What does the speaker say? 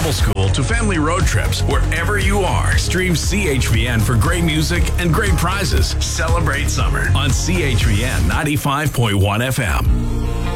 travel school to family road trips, wherever you are, stream CHVN for great music and great prizes. Celebrate summer on CHVN 95.1 FM.